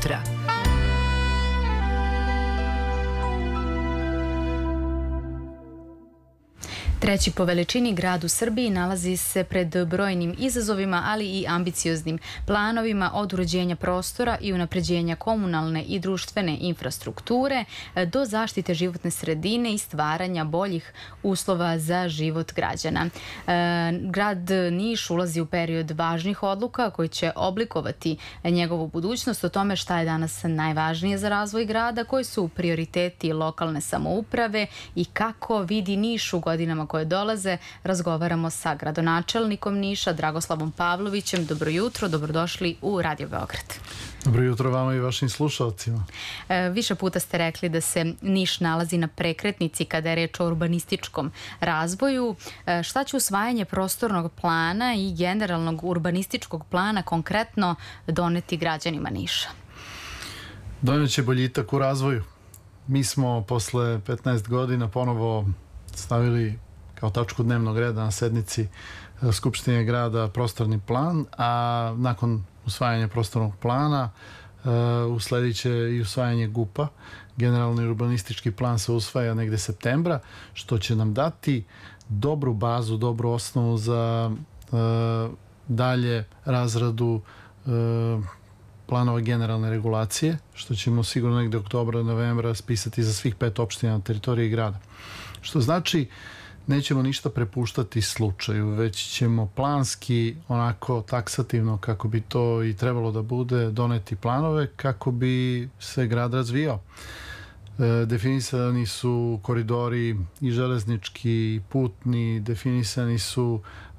jutra. Treći po veličini grad u Srbiji nalazi se pred brojnim izazovima, ali i ambicioznim planovima od uređenja prostora i unapređenja komunalne i društvene infrastrukture do zaštite životne sredine i stvaranja boljih uslova za život građana. Grad Niš ulazi u period važnih odluka koji će oblikovati njegovu budućnost. O tome šta je danas najvažnije za razvoj grada, koji su prioriteti lokalne samouprave i kako vidi Niš u godinama koje dolaze, razgovaramo sa gradonačelnikom Niša, Dragoslavom Pavlovićem. Dobro jutro, dobrodošli u Radio Beograd. Dobro jutro vama i vašim slušalcima. Više puta ste rekli da se Niš nalazi na prekretnici kada je reč o urbanističkom razvoju. Šta će usvajanje prostornog plana i generalnog urbanističkog plana konkretno doneti građanima Niša? Doneće boljitak u razvoju. Mi smo posle 15 godina ponovo stavili kao tačku dnevnog reda na sednici Skupštine grada prostorni plan, a nakon usvajanja prostornog plana usledit će i usvajanje GUP-a. Generalni urbanistički plan se usvaja negde septembra, što će nam dati dobru bazu, dobru osnovu za dalje razradu planova generalne regulacije, što ćemo sigurno negde oktobra, novembra spisati za svih 5 opština na teritoriji grada. Što znači, nećemo ništa prepuštati slučaju, već ćemo planski, onako taksativno kako bi to i trebalo da bude, doneti planove kako bi se grad razvijao. Definisani su koridori i železnički i putni, definisani su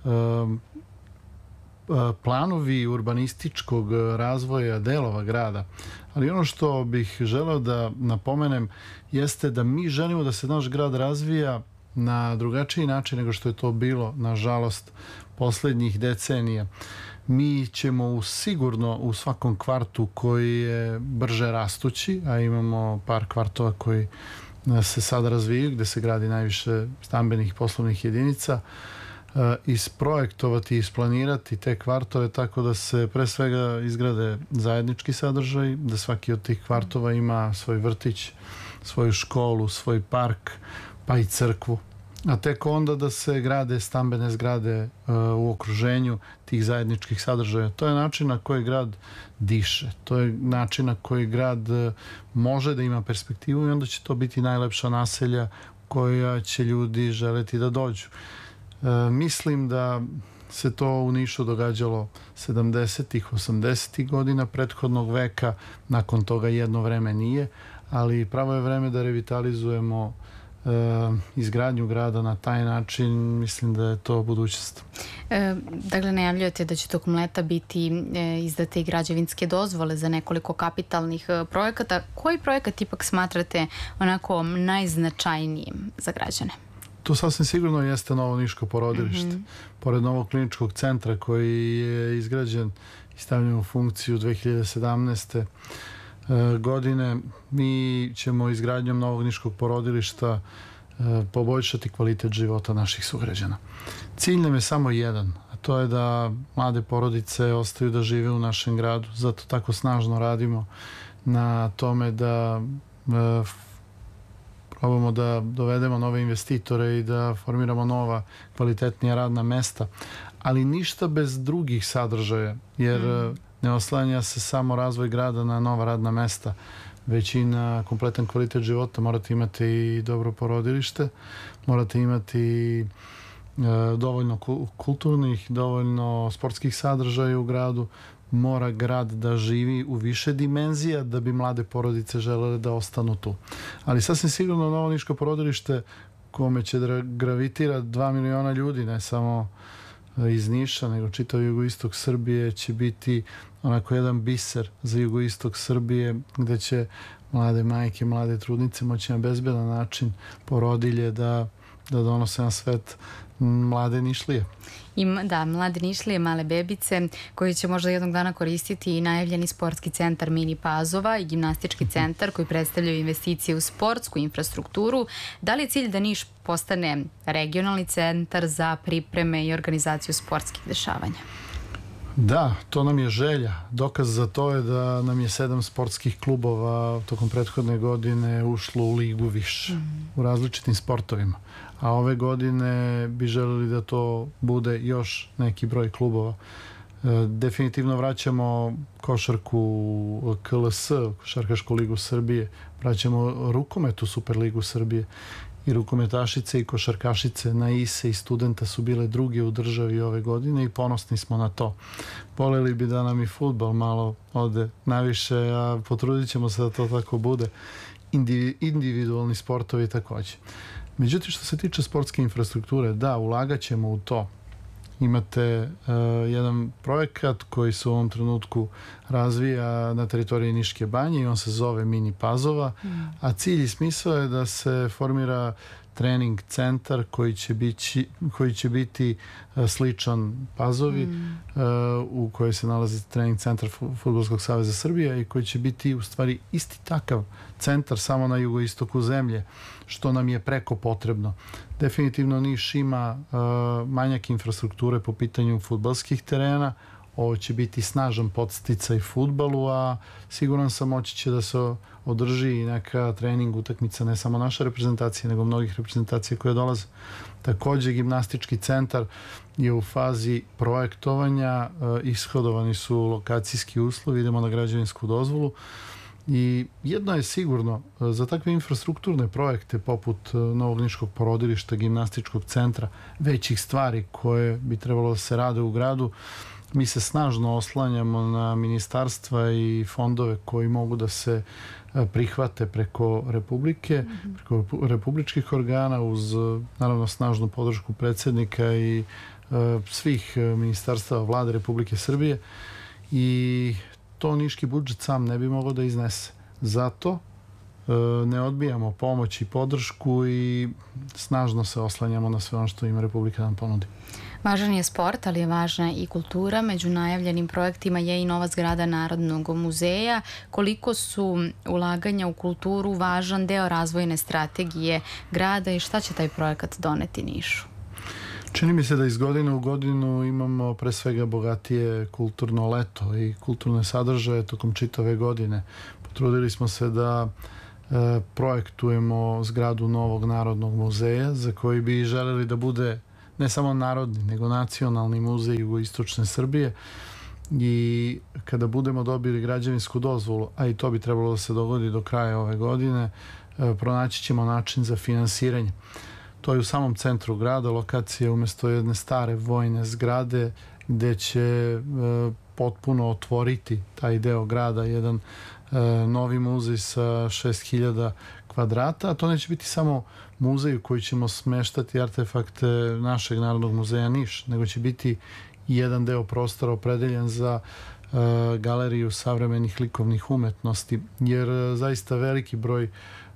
planovi urbanističkog razvoja delova grada. Ali ono što bih želeo da napomenem jeste da mi želimo da se naš grad razvija na drugačiji način nego što je to bilo, nažalost, poslednjih decenija. Mi ćemo sigurno u svakom kvartu koji je brže rastući, a imamo par kvartova koji se sad razvijaju, gde se gradi najviše stambenih poslovnih jedinica, isprojektovati i isplanirati te kvartove tako da se pre svega izgrade zajednički sadržaj, da svaki od tih kvartova ima svoj vrtić, svoju školu, svoj park, pa i crkvu. A tek onda da se grade stambene zgrade u okruženju tih zajedničkih sadržaja. To je način na koji grad diše. To je način na koji grad može da ima perspektivu i onda će to biti najlepša naselja koja će ljudi želeti da dođu. Mislim da se to u Nišu događalo 70-ih, 80-ih godina prethodnog veka, nakon toga jedno vreme nije, ali pravo je vreme da revitalizujemo izgradnju grada na taj način. Mislim da je to budućnost. Dakle, najavljujete da će tokom leta biti izdate i građevinske dozvole za nekoliko kapitalnih projekata. Koji projekat ipak smatrate onako najznačajnijim za građane? To sasvim sigurno jeste novo niško porodilište. Pored novog kliničkog centra koji je izgrađen i stavljen u funkciju 2017. godine, mi ćemo izgradnjom novog niškog porodilišta poboljšati kvalitet života naših sugrađana. Cilj nam je samo jedan, a to je da mlade porodice ostaju da žive u našem gradu. Zato tako snažno radimo na tome da probamo da dovedemo nove investitore i da formiramo nova kvalitetnija radna mesta, ali ništa bez drugih sadržaja, jer ne oslanja se samo razvoj grada na nova radna mesta, već i na kompletan kvalitet života. Morate imati i dobro porodilište, morate imati dovoljno kulturnih, dovoljno sportskih sadržaja u gradu, mora grad da živi u više dimenzija da bi mlade porodice želele da ostanu tu. Ali sasvim sigurno novo niško porodilište kome će da gravitira 2 miliona ljudi, ne samo iz Niša, nego čitav jugoistok Srbije, će biti onako jedan biser za jugoistok Srbije, gde će mlade majke, mlade trudnice moći na bezbedan način porodilje da donose na svet mlade Nišlije. Da, mlade Nišlije, male bebice koji će možda jednog dana koristiti i najavljeni sportski centar Mini Pazova i gimnastički centar koji predstavljaju investicije u sportsku infrastrukturu. Da li je cilj da Niš postane regionalni centar za pripreme i organizaciju sportskih dešavanja? Da, to nam je želja. Dokaz za to je da nam je 7 sportskih klubova tokom prethodne godine ušlo u ligu više u različitim sportovima. A ove godine bi želeli da to bude još neki broj klubova. Definitivno vraćamo košarku KLS, Košarkašku ligu Srbije, vraćamo rukomet u Superligu Srbije i rukometašice i košarkašice na ISE i studenta su bile druge u državi ove godine i ponosni smo na to. Voljeli bi da nam i fudbal malo ode naviše, a potrudit ćemo se da to tako bude. Individualni sportovi takođe. Međutim, što se tiče sportske infrastrukture, da, ulagat ćemo u to. Imate jedan projekat koji se u ovom trenutku razvija na teritoriji Niške banje i on se zove Mini Pazova, a cilj i smisao je da se formira trening centar koji će biti sličan Pazovi u kojoj se nalazi trening centar Fudbalskog saveza Srbije i koji će biti u stvari isti takav centar samo na jugoistoku zemlje, što nam je preko potrebno. Definitivno Niš ima manjak infrastrukture po pitanju fudbalskih terena. Ovo će biti snažan podsticaj fudbalu, a siguran sam moći će da se održi i neka trening utakmica ne samo naše reprezentacije, nego mnogih reprezentacija koje dolaze. Takođe, gimnastički centar je u fazi projektovanja, ishodovani su lokacijski uslovi, idemo na građevinsku dozvolu i jedno je sigurno, za takve infrastrukturne projekte poput Novog niškog porodilišta, gimnastičkog centra, većih stvari koje bi trebalo da se rade u gradu, mi se snažno oslanjamo na ministarstva i fondove koji mogu da se prihvate preko Republike, preko republičkih organa uz naravno snažnu podršku predsjednika i svih ministarstava vlade Republike Srbije i to niški budžet sam ne bi mogao da iznese. Zato ne odbijamo pomoć i podršku i snažno se oslanjamo na sve ono što ima Republika da nam ponudi. Važan je sport, ali je važna i kultura. Među najavljenim projektima je i nova zgrada Narodnog muzeja. Koliko su ulaganja u kulturu važan deo razvojne strategije grada i šta će taj projekat doneti Nišu? Čini mi se da iz godine u godinu imamo pre svega bogatije kulturno leto i kulturne sadržaje tokom čitave godine. Potrudili smo se da projektujemo zgradu novog Narodnog muzeja za koji bi želeli da bude ne samo narodni, nego nacionalni muzej jugoistočne Srbije i kada budemo dobili građevinsku dozvolu, a i to bi trebalo da se dogodi do kraja ove godine, pronaći ćemo način za finansiranje. To je u samom centru grada, lokacija umesto jedne stare vojne zgrade gde će potpuno otvoriti taj deo grada, jedan novi muzej sa 6000 kvadrata, a to neće biti samo muzej u koji ćemo smeštati artefakte našeg Narodnog muzeja Niš, nego će biti jedan deo prostora opredeljen za galeriju savremenih likovnih umetnosti, jer zaista veliki broj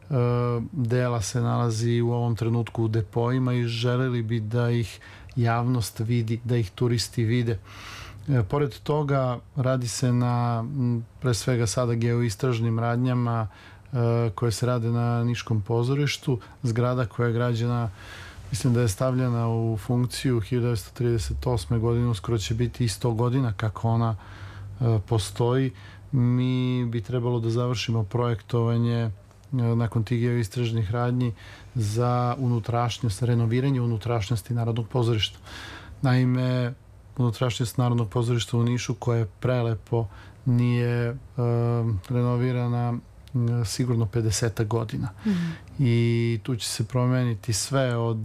dela se nalazi u ovom trenutku u depoima i želeli bi da ih javnost vidi, da ih turisti vide. Pored toga radi se na pre svega sada geoistražnim radnjama koje se rade na Niškom pozorištu. Zgrada koja je građena, mislim da je stavljena u funkciju 1938. godine, uskoro će biti i 100 godina kako ona postoji. Mi bi trebalo da završimo projektovanje nakon tih geoistražnih radnji za unutrašnjost, renoviranje unutrašnjosti Narodnog pozorišta. Naime, unutrašnjost Narodnog pozorišta u Nišu, koja je prelepo, nije renovirana sigurno 50 godina. I tu će se promeniti sve od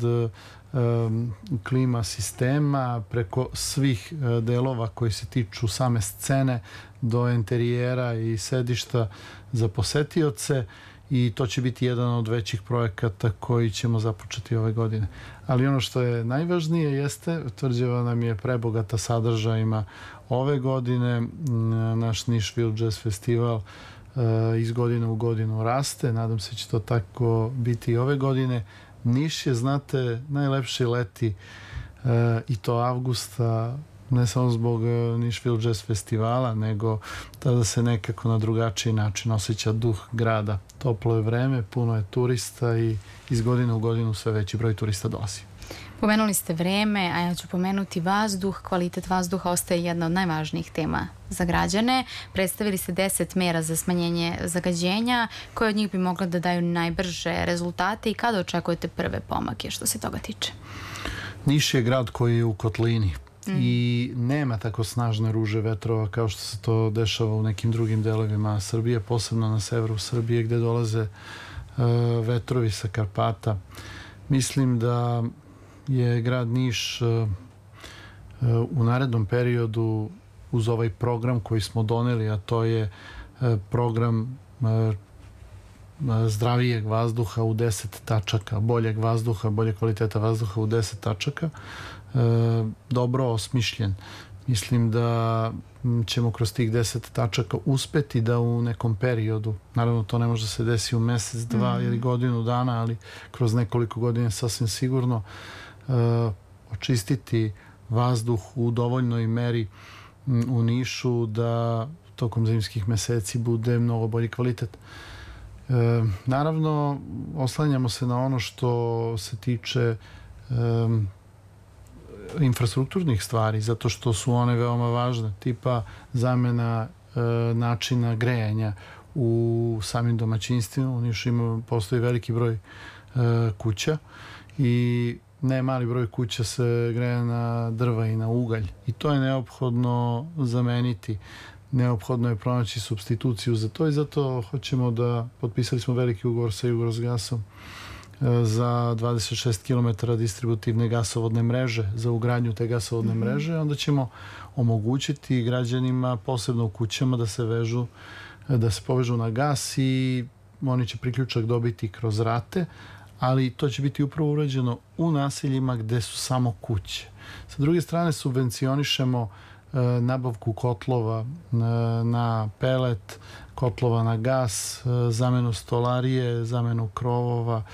klima sistema preko svih delova koji se tiču same scene do enterijera i sedišta za posetioce i to će biti jedan od većih projekata koji ćemo započeti ove godine. Ali ono što je najvažnije jeste, Tvrđava nam je prebogata sadržajima ove godine, naš Nišville Jazz Festival iz godine u godinu raste, nadam se će to tako biti i ove godine. Niš je, znate, najlepši leti i to avgusta, ne samo zbog Nišville Jazz Festivala, nego tada se nekako na drugačiji način osjeća duh grada. Toplo je vreme, puno je turista i iz godine u godinu sve veći broj turista dolazi. Pomenuli ste vreme, a ja ću pomenuti vazduh. Kvalitet vazduha ostaje jedna od najvažnijih tema za građane. Predstavili ste 10 mera za smanjenje zagađenja, koje od njih bi mogle da daju najbrže rezultate i kada očekujete prve pomake što se toga tiče? Niš je grad koji je u kotlini i nema tako snažne ruže vetrova kao što se to dešava u nekim drugim delovima Srbije, posebno na severu Srbije gde dolaze vetrovi sa Karpata. Mislim da je grad Niš u narednom periodu uz ovaj program koji smo doneli, a to je program zdravijeg vazduha u 10 tačaka, boljeg vazduha, bolje kvaliteta vazduha u 10 tačaka, dobro osmišljen. Mislim da ćemo kroz tih 10 tačaka uspeti da u nekom periodu, naravno to ne može da se desi u mesec, dva ili godinu dana, ali kroz nekoliko godina sasvim sigurno očistiti vazduh u dovoljnoj meri u Nišu da tokom zimskih meseci bude mnogo bolji kvalitet. Naravno, oslanjamo se na ono što se tiče infrastrukturnih stvari, zato što su one veoma važne, tipa zamena načina grejanja u samim domaćinstvima. U Nišu postoji veliki broj kuća i ne mali broj kuća se greje na drva i na ugalj i to je neophodno zameniti. Neophodno je pronaći supstituciju za to i zato hoćemo potpisali smo veliki ugovor sa Jugorosgasom za 26 km distributivne gasovodne mreže, za ugradnju te gasovodne mreže. Onda ćemo omogućiti građanima, posebno u kućama, da se povežu na gas i oni će priključak dobiti kroz rate, ali to će biti upravo urađeno u naseljima gde su samo kuće. Sa druge strane, subvencionišemo nabavku kotlova na pelet, kotlova na gas, zamenu stolarije, zamenu krovova,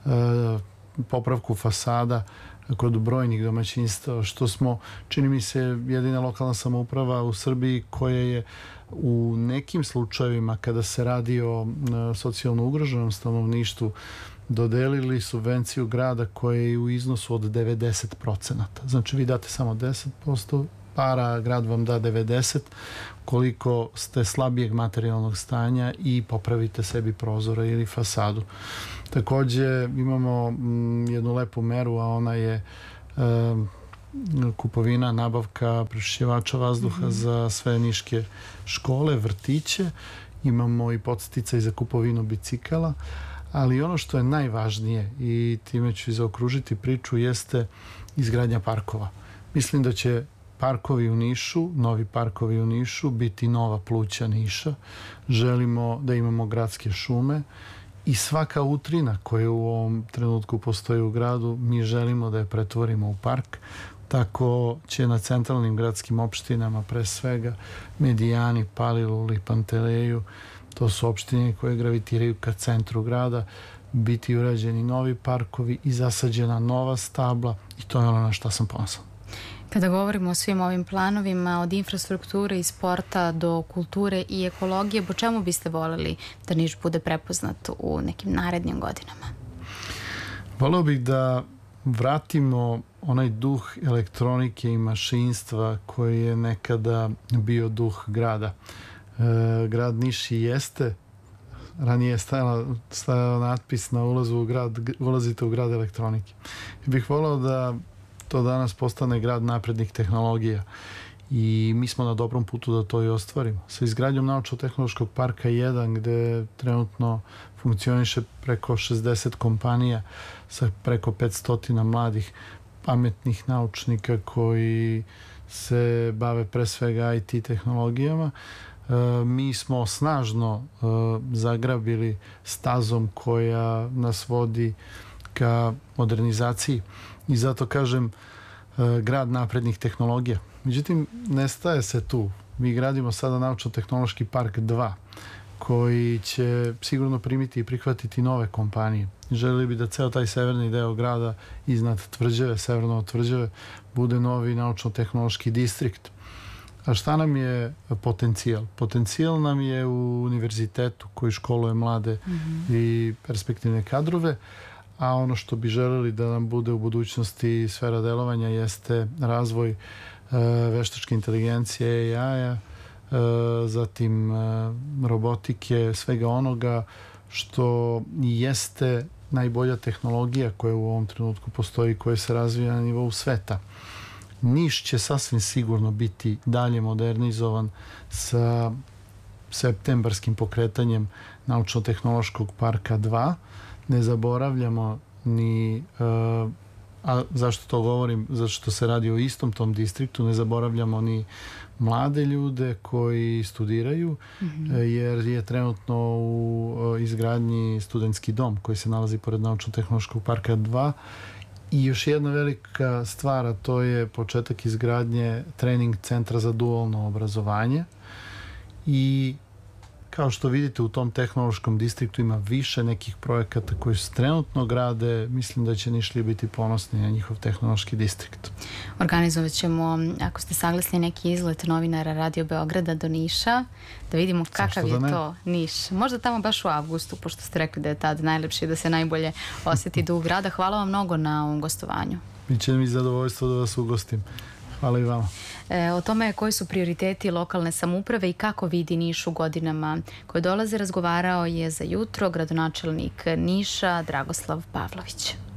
popravku fasada kod brojnih domaćinstava, što smo, čini mi se, jedina lokalna samouprava u Srbiji koja je u nekim slučajevima kada se radi o socijalno ugroženom stanovništvu dodelili subvenciju grada koja je u iznosu od 90%. Znači vi date samo 10% para, grad vam da 90%, koliko ste slabijeg materijalnog stanja i popravite sebi prozore ili fasadu. Takođe imamo jednu lepu meru, a ona je kupovina, nabavka prečišćivača vazduha za sve niške škole, vrtiće. Imamo i podsticaj za kupovinu bicikala, ali ono što je najvažnije i time ću zaokružiti priču jeste izgradnja parkova. Mislim da će parkovi u Nišu, novi parkovi u Nišu biti nova pluća Niša. Želimo da imamo gradske šume i svaka utrina koja u ovom trenutku postoji u gradu, mi želimo da je pretvorimo u park. Tako će na centralnim gradskim opštinama, pre svega Medijani, Paliluli, Panteleju, to su opštine koje gravitiraju ka centru grada, biti urađeni novi parkovi i zasađena nova stabla i to je ono na što sam ponosan. Kada govorimo o svim ovim planovima, od infrastrukture i sporta do kulture i ekologije, po čemu biste voljeli da Niš bude prepoznat u nekim narednim godinama? Voleo bih da vratimo onaj duh elektronike i mašinstva koji je nekada bio duh grada. Grad Niš i jeste, ranije je stajao natpis na ulazu u grad, ulazite u grad elektronike. I bih voleo da to danas postane grad naprednih tehnologija i mi smo na dobrom putu da to i ostvarimo. Sa izgradnjom Naučno-tehnološkog parka 1, gde trenutno funkcioniše preko 60 kompanija sa preko 500 mladih pametnih naučnika koji se bave pre svega IT tehnologijama, mi smo snažno zagrabili stazom koja nas vodi ka modernizaciji i zato kažem grad naprednih tehnologija. Međutim, ne staje se tu. Mi gradimo sada Naučno-tehnološki park 2 koji će sigurno primiti i prihvatiti nove kompanije. Želeli bi da ceo taj severni deo grada iznad Tvrđave, severno od Tvrđave, bude novi naučno-tehnološki distrikt. A šta nam je potencijal? Potencijal nam je u univerzitetu koji školuje mlade i perspektivne kadrove, a ono što bi želeli da nam bude u budućnosti sfera delovanja jeste razvoj veštačke inteligencije AI-a, zatim robotike, svega onoga što jeste najbolja tehnologija koja u ovom trenutku postoji, koja se razvija na nivou sveta. Niš će sasvim sigurno biti dalje modernizovan sa septembarskim pokretanjem Naučno-tehnološkog parka 2. Ne zaboravljamo ni, a zašto to govorim? Zato što se radi o istom tom distriktu, ne zaboravljamo ni mlade ljude koji studiraju, jer je trenutno u izgradnji studentski dom koji se nalazi pored Naučno-tehnološkog parka 2. I još jedna velika stvar, a to je početak izgradnje trening centra za dualno obrazovanje. I kao što vidite, u tom tehnološkom distriktu ima više nekih projekata koji se trenutno grade. Mislim da će Nišlije biti ponosni na njihov tehnološki distrikt. Organizovat ćemo, ako ste saglasni, neki izlet novinara Radio Beograda do Niša, da vidimo kakav je to Niš. Možda tamo baš u avgustu, pošto ste rekli da je tad najlepši, da se najbolje osjeti duh grada. Hvala vam mnogo na ovom gostovanju. Biće mi zadovoljstvo da vas ugostim. Hvala i vama. O tome koji su prioriteti lokalne samouprave i kako vidi Niš u godinama koje dolaze razgovarao je za jutro gradonačelnik Niša Dragoslav Pavlović.